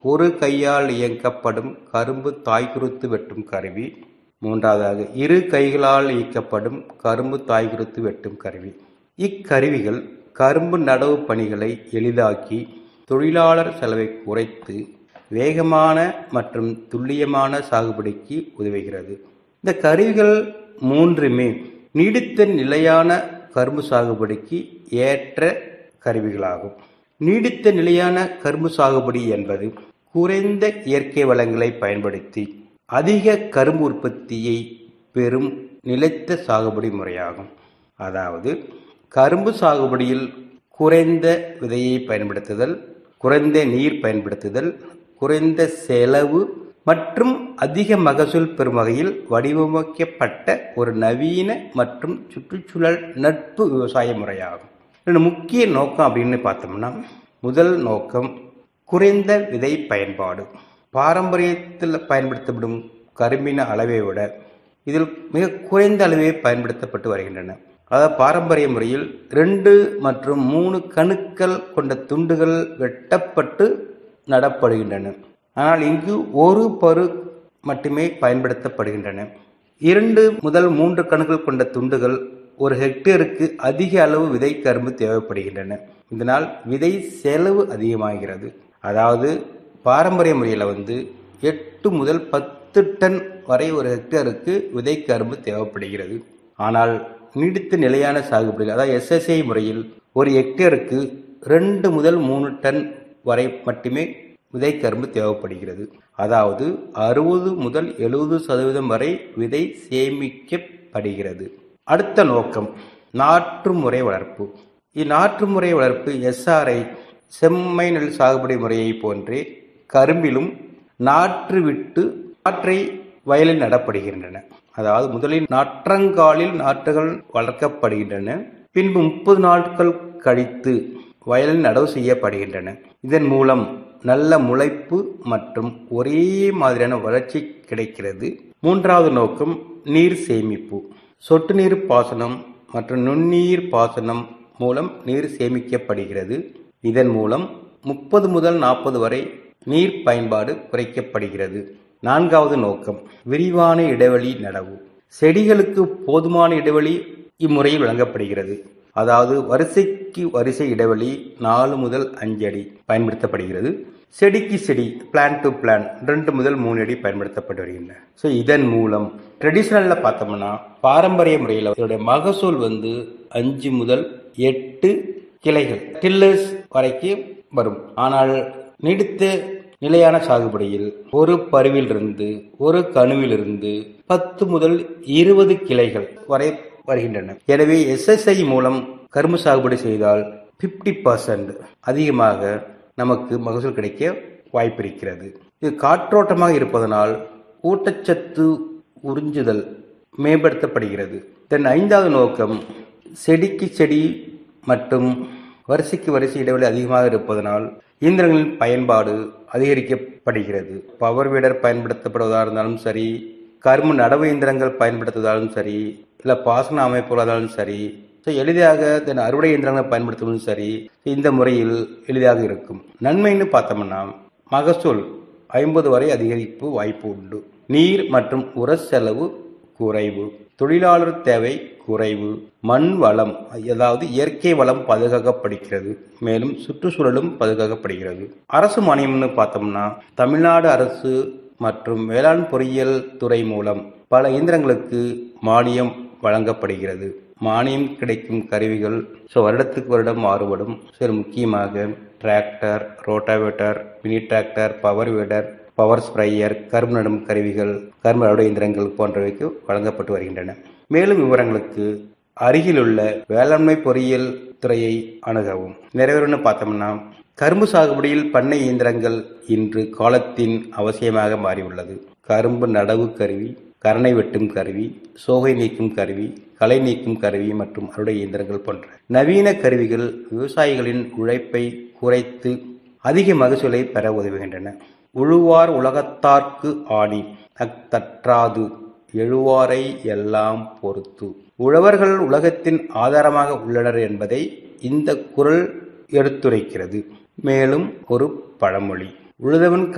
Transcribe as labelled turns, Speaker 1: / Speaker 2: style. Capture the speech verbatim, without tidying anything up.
Speaker 1: ஒரு கையால் இயக்கப்படும் கரும்பு தாய்குருத்து வெட்டும் கருவி. மூன்றாவதாக இரு கைகளால் இயக்கப்படும் கரும்பு தாய்குருத்து வெட்டும் கருவி. இக்கருவிகள் கரும்பு நடவு பணிகளை எளிதாக்கி தொழிலாளர் செலவை குறைத்து வேகமான மற்றும் துல்லியமான சாகுபடிக்கு உதவுகிறது. இந்த கருவிகள் மூன்றுமே நீடித்த நிலையான கரும்பு சாகுபடிக்கு ஏற்ற கருவிகளாகும். நீடித்த நிலையான கரும்பு சாகுபடி என்பது குறைந்த இயற்கை வளங்களை பயன்படுத்தி அதிக கரும்பு உற்பத்தியை பெறும் நிலைத்த சாகுபடி முறையாகும். அதாவது கரும்பு சாகுபடியில் குறைந்த விதையை பயன்படுத்துதல், குறைந்த நீர் பயன்படுத்துதல், குறைந்த செலவு மற்றும் அதிக மகசூல் பெறும் வகையில் வடிவமைக்கப்பட்ட ஒரு நவீன மற்றும் சுற்றுச்சூழல் நட்பு விவசாய முறையாகும். இதன் முக்கிய நோக்கம் அப்படின்னு பார்த்தோம்னா, முதல் நோக்கம் குறைந்த விதை பயன்பாடு. பாரம்பரியத்தில் பயன்படுத்தப்படும் கரும்பின அளவை விட இதில் மிக குறைந்த அளவே பயன்படுத்தப்பட்டு வருகின்றன. அதாவது பாரம்பரிய முறையில் ரெண்டு மற்றும் மூணு கணுக்கள் கொண்ட துண்டுகள் வெட்டப்பட்டு நடப்படுகின்றன. ஆனால் இங்கு ஒரு பரு மட்டுமே பயன்படுத்தப்படுகின்றன. இரண்டு முதல் மூன்று கணுக்கள் கொண்ட துண்டுகள் ஒரு ஹெக்டேருக்கு அதிக அளவு விதை கரும்பு தேவைப்படுகின்றன. இதனால் விதை செலவு அதிகமாகிறது. அதாவது பாரம்பரிய முறையில் வந்து எட்டு முதல் பத்து டன் வரை ஒரு ஹெக்டேருக்கு விதை கரும்பு தேவைப்படுகிறது. ஆனால் நீடித்த நிலையான சாகுபடியில் அதாவது எஸ்எஸ்ஐ முறையில் ஒரு ஹெக்டேருக்கு ரெண்டு முதல் மூணு டன் வரை மட்டுமே விதை கரும்பு தேவைப்படுகிறது. அதாவது அறுபது முதல் எழுபது சதவீதம் வரை விதை சேமிக்கப்படுகிறது. அடுத்த நோக்கம் நாற்று முறை வளர்ப்பு. இந்நாற்று முறை வளர்ப்பு எஸ்ஆர்ஐ செம்மை நெல் சாகுபடி முறையை போன்றே கரும்பிலும் நாற்று விட்டு நாற்றை வயலில் நடப்படுகின்றன. அதாவது முதலில் நாற்றங்காலில் நாற்றுகள் வளர்க்கப்படுகின்றன. பின்பு முப்பது நாட்கள் கழித்து வயலில் நடவு செய்யப்படுகின்றன. இதன் மூலம் நல்ல முளைப்பு மற்றும் ஒரே மாதிரியான வளர்ச்சி கிடைக்கிறது. மூன்றாவது நோக்கம் நீர் சேமிப்பு. சொட்டு நீர் பாசனம் மற்றும் நுண்ணீர் பாசனம் மூலம் நீர் சேமிக்கப்படுகிறது. இதன் மூலம் முப்பது முதல் நாற்பது வரை நீர் பயன்பாடு குறைக்கப்படுகிறது. நான்காவது நோக்கம் விரிவான இடைவெளி நடவு. செடிகளுக்கு போதுமான இடைவெளி இம்முறையில் வழங்கப்படுகிறது. அதாவது வரிசைக்கு வரிசை இடைவெளி நாலு முதல் அஞ்சு அடி பயன்படுத்தப்படுகிறது. செடிக்கு செடி பிளான் டு பிளான் ரெண்டு முதல் மூணு அடி பயன்படுத்தப்பட்டு வருகின்றன. ஸோ இதன் மூலம் ட்ரெடிஷ்னல்ல பார்த்தோம்னா பாரம்பரிய முறையில் இதோடைய மகசூல் வந்து அஞ்சு முதல் எட்டு கிளைகள் டில்லர்ஸ் வரைக்கும் வரும். ஆனால் நீடித்த நிலையான சாகுபடியில் ஒரு பருவிலிருந்து ஒரு கணுவிலிருந்து பத்து முதல் இருபது கிளைகள் வரை வருகின்றன. எனவே எஸ்எஸ்ஐ மூலம் கரும்பு சாகுபடி செய்தால் பிப்டி பர்சன்ட் அதிகமாக நமக்கு மகசூல் கிடைக்க வாய்ப்பு இருக்கிறது. இது காற்றோட்டமாக இருப்பதனால் ஊட்டச்சத்து உறிஞ்சுதல் மேம்படுத்தப்படுகிறது. தென் ஐந்தாவது நோக்கம் செடிக்கு செடி மற்றும் வரிசைக்கு வரிசை இடைவெளி அதிகமாக இருப்பதனால் இயந்திரங்களின் பயன்பாடு அதிகரிக்கப்படுகிறது. பவர் வீடர் பயன்படுத்தப்படுவதாக இருந்தாலும் சரி, கரும்பு நடவு இயந்திரங்கள் பயன்படுத்துவதாலும் சரி, இல்லை பாசன அமைப்புள்ளதாலும் சரி, ஸோ எளிதாக தன் அறுவடை இயந்திரங்களை பயன்படுத்துவதும் சரி, இந்த முறையில் எளிதாக இருக்கும். நன்மைன்னு பார்த்தோம்னா மகசூல் ஐம்பது வரை அதிகரிப்பு வாய்ப்பு உண்டு. நீர் மற்றும் உர செலவு குறைவு, தொழிலாளர் தேவை குறைவு, மண் வளம் அதாவது இயற்கை வளம் பாதுகாக்கப்படுகிறது. மேலும் சுற்றுச்சூழலும் பாதுகாக்கப்படுகிறது. அரசு மானியம்னு பார்த்தோம்னா தமிழ்நாடு அரசு மற்றும் வேளாண் பொறியியல் துறை மூலம் பல இயந்திரங்களுக்கு மானியம் வழங்கப்படுகிறது. மானியம் கிடைக்கும் கருவிகள் ஸோ வருடத்துக்கு வருடம் மாறுபடும். சில முக்கியமாக tractor, rotavator, mini tractor, power வீடர், power ஸ்ப்ரையர், கரும்பு நடும் கருவிகள், கரும்பு அறுவடை இயந்திரங்கள் போன்றவைக்கு வழங்கப்பட்டு வருகின்றன. மேலும் விவரங்களுக்கு அருகிலுள்ள வேளாண்மை பொறியியல் துறையை அணுகவும். நிறைவேறும்னு பார்த்தோம்னா கரும்பு சாகுபடியில் பண்ணை இயந்திரங்கள் இன்று காலத்தின் அவசியமாக மாறியுள்ளது. கரும்பு நடவு கருவி, கரணை வெட்டும் கருவி, சோகை நீக்கும் கருவி, களை நீக்கும் கருவி மற்றும் அறுவடை இயந்திரங்கள் போன்ற நவீன கருவிகள் விவசாயிகளின் உழைப்பை குறைத்து அதிக மகசூலை பெற உதவுகின்றன. உழுவார் உலகத்தார்க்கு ஆணி அத்தற்றாது எழுவாரை எல்லாம் பொறுத்து. உழவர்கள் உலகத்தின் ஆதாரமாக உள்ளனர் என்பதை இந்த குறள் எடுத்துரைக்கிறது. மேலும் ஒரு பழமொழி, உழுதவன்